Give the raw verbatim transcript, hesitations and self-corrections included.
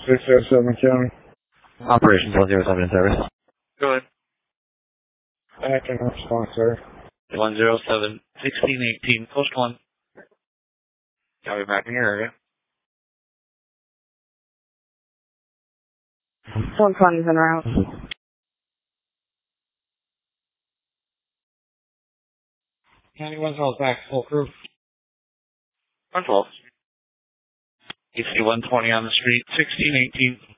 six oh seven County. Operations one zero seven in service. Go ahead. I can respond, sir. one zero seven, sixteen eighteen, post one. I'll be back in your area. one twenty is en route. County one twelve back, full crew. one twelve. You see one twenty on the street, sixteen eighteen.